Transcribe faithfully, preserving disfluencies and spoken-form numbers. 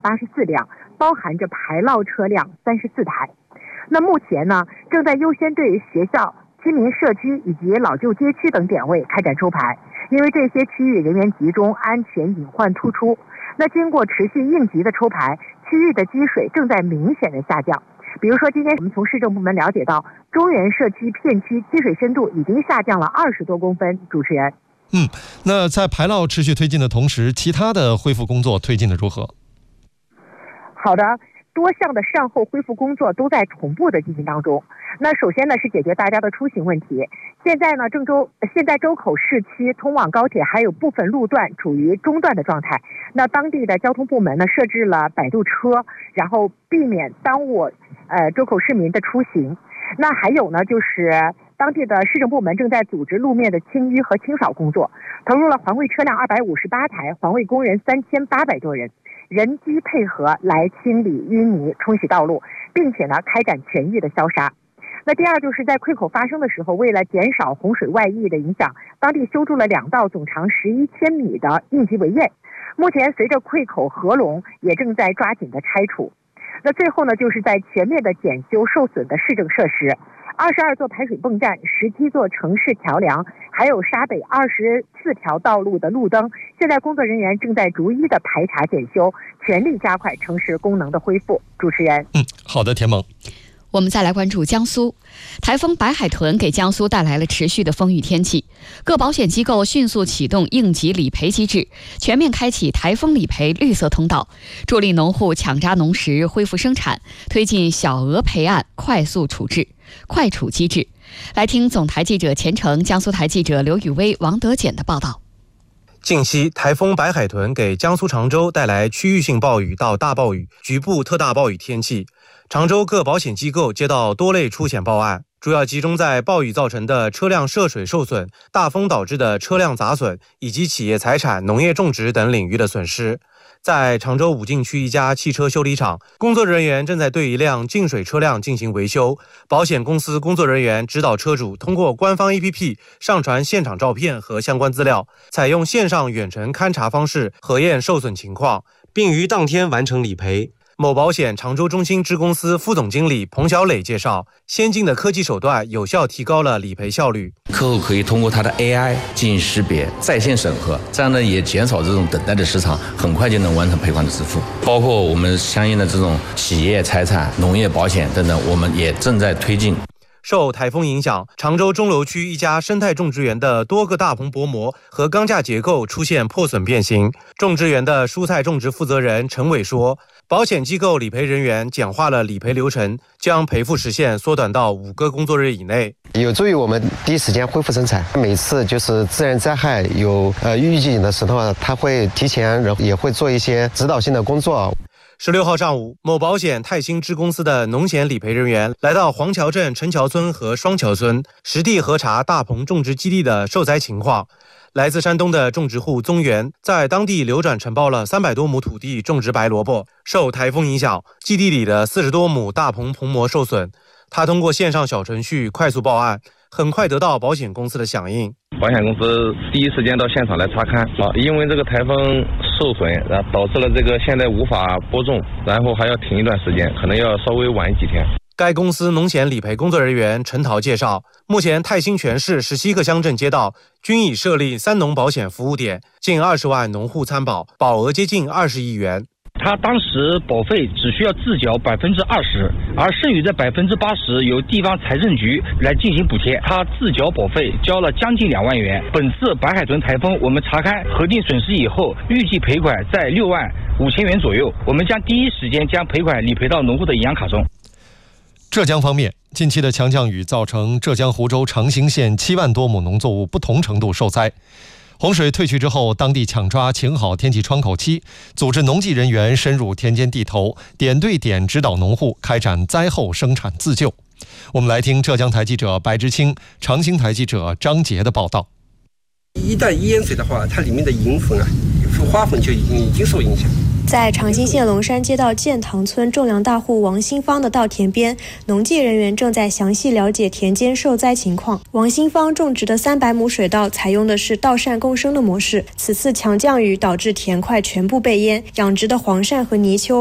八十四辆，包含着排涝车辆三十四台。那目前呢，正在优先对学校、居民社区以及老旧街区等点位开展抽排，因为这些区域人员集中，安全隐患突出。那经过持续应急的抽排，区域的积水正在明显的下降。比如说，今天我们从市政部门了解到，中原社区片区积水深度已经下降了二十多公分。主持人， 嗯，那在排涝持续推进的同时，其他的恢复工作推进的如何？ 好的。多项的善后恢复工作都在同步的进行当中。那首先呢是解决大家的出行问题。现在呢，郑州现在周口市区通往高铁还有部分路段处于中断的状态。那当地的交通部门呢设置了摆渡车，然后避免耽误呃周口市民的出行。那还有呢，就是当地的市政部门正在组织路面的清淤和清扫工作，投入了环卫车辆二百五十八台，环卫工人三千八百多人。人机配合来清理淤泥、冲洗道路，并且呢开展全域的消杀。那第二就是在溃口发生的时候，为了减少洪水外溢的影响，当地修筑了两道总长十一千米的应急围堰。目前随着溃口合拢，也正在抓紧的拆除。那最后呢，就是在全面的检修受损的市政设施。二十二座排水泵站、十七座城市桥梁，还有沙北二十四条道路的路灯，现在工作人员正在逐一的排查检修，全力加快城市功能的恢复。主持人， 嗯，好的，田萌。 我们再来关注江苏，台风白海豚给江苏带来了持续的风雨天气，各保险机构迅速启动应急理赔机制，全面开启台风理赔绿色通道，助力农户抢扎农时恢复生产，推进小额赔案快速处置、快处机制。来听总台记者钱程、江苏台记者刘雨薇、王德简的报道。 近期，台风白海豚给江苏常州带来区域性暴雨到大暴雨、局部特大暴雨天气。常州各保险机构接到多类出险报案，主要集中在暴雨造成的车辆涉水受损、大风导致的车辆砸损以及企业财产、农业种植等领域的损失。在常州武进区一家汽车修理厂，工作人员正在对一辆进水车辆进行维修。保险公司工作人员指导车主通过官方 A P P 上传现场照片和相关资料，采用线上远程勘查方式核验受损情况，并于当天完成理赔。某保险常州中心支公司副总经理彭小磊介绍，先进的科技手段有效提高了理赔效率。 客户可以通过他的 A I 进行识别、在线审核，这样呢也减少这种等待的时长，很快就能完成赔款的支付。包括我们相应的这种企业财产、农业保险等等，我们也正在推进。 受台风影响，常州钟楼区一家生态种植园的多个大棚薄膜和钢架结构出现破损变形。种植园的蔬菜种植负责人陈伟说，保险机构理赔人员简化了理赔流程，将赔付时限缩短到五个工作日以内， 有助于我们第一时间恢复生产。每次就是自然灾害有呃预警的时候，他会提前也会做一些指导性的工作。 十六号上午，某保险泰兴支公司的农险理赔人员来到黄桥镇陈桥村和双桥村，实地核查大棚种植基地的受灾情况。来自山东的种植户宗元在当地流转承包了三百多亩土地种植白萝卜，受台风影响，基地里的四十多亩大棚棚膜受损。他通过线上小程序快速报案，很快得到保险公司的响应。 保险公司第一时间到现场来查看，啊，因为这个台风受损，然后导致了这个现在无法播种，然后还要停一段时间，可能要稍微晚几天。 该公司农险理赔工作人员陈桃介绍，目前泰兴全市十七个乡镇街道均已设立三农保险服务点，近二十万农户参保，保额接近二十亿元。 他当时保费只需要自缴百分之二十，而剩余的百分之八十由地方财政局来进行补贴。他自缴保费交了将近两万元。本次白海豚台风，我们查看核定损失以后，预计赔款在六万五千元左右。我们将第一时间将赔款理赔到农户的银行卡中。 浙江方面，近期的强降雨造成浙江湖州长兴县七万多亩农作物不同程度受灾。洪水退去之后，当地抢抓晴好天气窗口期，组织农技人员深入田间地头，点对点指导农户开展灾后生产自救。我们来听浙江台记者白之清、长兴台记者张杰的报道。 一旦淹水的话，它里面的银粉啊、花粉就已经已经受影响。 在长兴县龙山街道建塘村种粮大户王新芳的稻田边，农技人员正在详细了解田间受灾情况。王新芳种植的三百亩水稻采用的是稻扇共生的模式，此次强降雨导致田块全部被淹，养殖的黄鳝和泥鳅